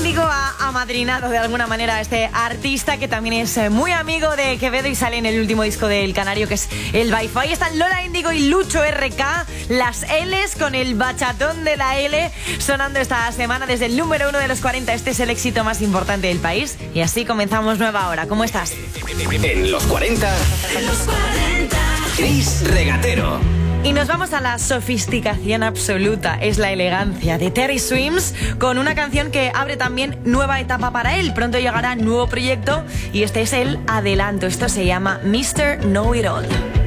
Índigo ha amadrinado de alguna manera a este artista que también es muy amigo de Quevedo y sale en el último disco del Canario, que es el Baifo. Ahí están Lola Índigo y Lucho RK, las L's con el bachatón de la L sonando esta semana desde el número 1 de los 40. Este es el éxito más importante del país y así comenzamos nueva hora. ¿Cómo estás? En los 40, Chris Regatero. Y nos vamos a la sofisticación absoluta, es la elegancia de Terry Swims, con una canción que abre también nueva etapa para él. Pronto llegará nuevo proyecto y este es el adelanto. Esto se llama Mr. Know It All.